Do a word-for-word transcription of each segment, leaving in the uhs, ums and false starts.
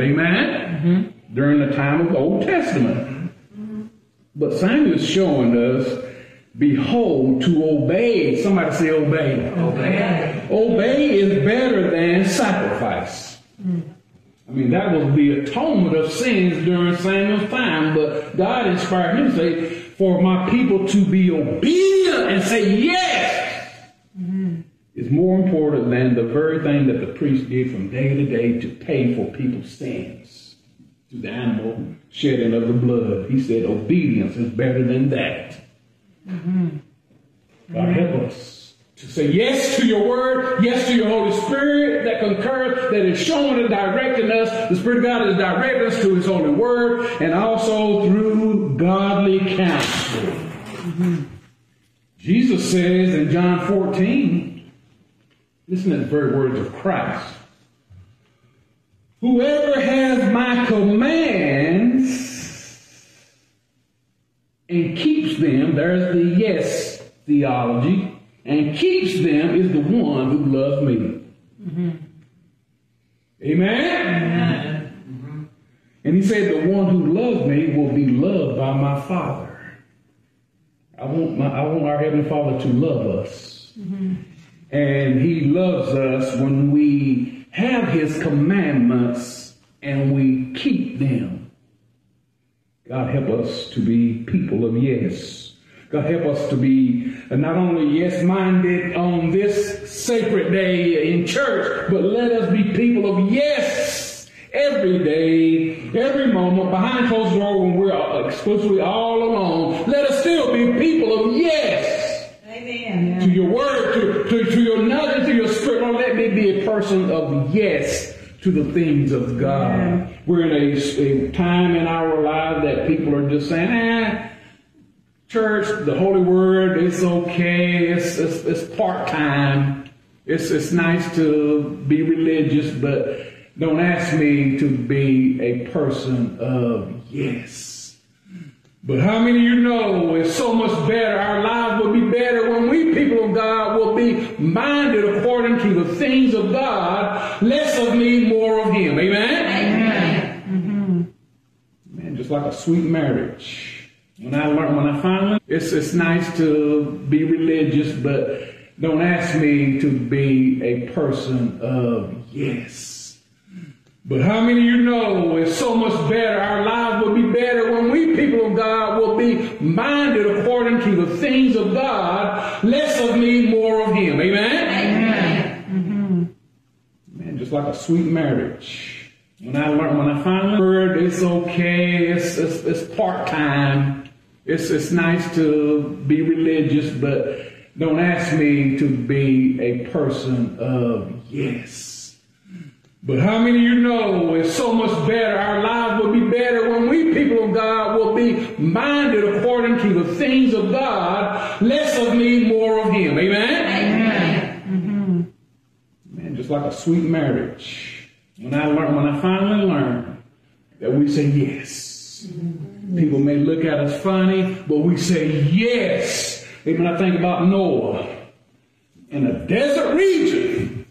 amen, mm-hmm. during the time of the Old Testament. Mm-hmm. But Samuel is showing us, behold, to obey. Somebody say obey. Obey. Obey is better than sacrifice. Mm. I mean, that was the atonement of sins during Samuel's time, but God inspired him to say, for my people to be obedient and say yes mm-hmm. is more important than the very thing that the priest did from day to day to pay for people's sins, to the animal shedding of the blood. He said obedience is better than that. Mm-hmm. God help us to say yes to your word, yes to your Holy Spirit that concurs, that is showing and directing us. The Spirit of God is directing us to His Holy Word, and also through godly counsel. Mm-hmm. Jesus says in John fourteen, listen to the very words of Christ, whoever has my commands and keeps them, there's the yes theology, and keeps them is the one who loves me. Mm-hmm. Amen? Amen. Mm-hmm. And he said, the one who loves me will be loved by my Father. I want my, I want our Heavenly Father to love us. Mm-hmm. And He loves us when we have His commandments and we keep them. God help us to be people of yes. God help us to be not only yes-minded on this sacred day in church, but let us be people of yes every day, every moment, behind closed doors when we're exclusively all alone. Let us still be people of yes. Amen. To your word, to, to, to your knowledge, to your spirit. Lord, let me be a person of yes to the things of God. Amen. We're in a, a time in our lives that people are just saying, eh, church, the Holy Word, it's okay. It's, it's, it's part-time. It's, it's nice to be religious, but don't ask me to be a person of yes. But how many of you know it's so much better, our lives will be better when we, people of God, will be minded according to the things of God, less of me, more of Him. Amen? Amen. Mm-hmm. Man, just like a sweet marriage. When I learned, when I finally, it's it's nice to be religious, but don't ask me to be a person of yes. But how many of you know it's so much better, our lives will be better when we, people of God, will be minded according to the things of God, less of me, more of Him. Amen? Amen. Mm-hmm. Man, just like a sweet marriage. When I learned, when I finally heard it's okay, it's it's, it's part-time. It's it's nice to be religious, but don't ask me to be a person of yes. But how many of you know it's so much better, our lives will be better when we, people of God, will be minded according to the things of God, less of me, more of Him. Amen? Amen. Mm-hmm. Man, just like a sweet marriage. When I learned, when I finally learned that we say yes. Mm-hmm. People may look at us funny, but we say yes. Even I think about Noah in a desert region.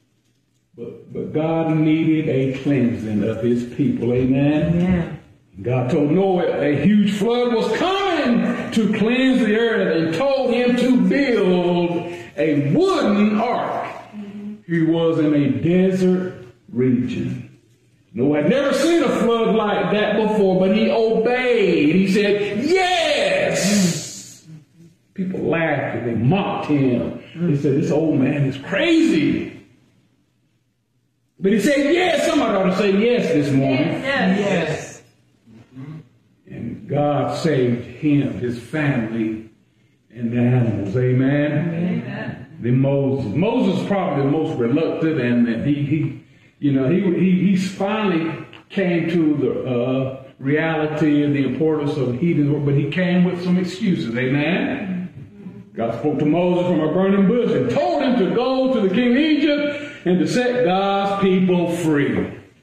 But, but God needed a cleansing of His people. Amen? Yeah. God told Noah a huge flood was coming to cleanse the earth and told him to build a wooden ark. Mm-hmm. He was in a desert region. Noah had never seen a flood like that before, but he obeyed. He said, yes! Mm. People laughed and they mocked him. Mm. They said, this old man is crazy. But he said, yes. Somebody ought to say yes this morning. Yes. Yes. And God saved him, his family, and the animals. Amen? Amen. Then Moses. Moses probably the most reluctant, and, and he... he You know, he he he finally came to the uh, reality and the importance of heeding the word, but he came with some excuses. Amen? God spoke to Moses from a burning bush and told him to go to the king of Egypt and to set God's people free.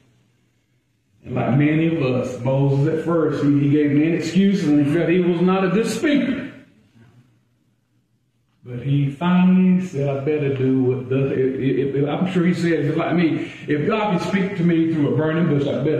And like many of us, Moses at first, he, he gave many excuses and he felt he was not a good speaker. But he finally said, I better do what does. I'm sure he said, just like me, if God can speak to me through a burning bush, I better.